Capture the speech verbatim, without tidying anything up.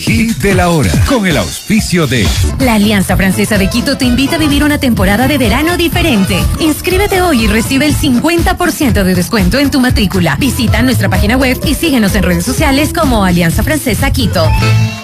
Hit de la hora, con el auspicio de la Alianza Francesa de Quito te invita a vivir una temporada de verano diferente. Inscríbete hoy y recibe el cincuenta por ciento de descuento en tu matrícula. Visita nuestra página web y síguenos en redes sociales como Alianza Francesa Quito.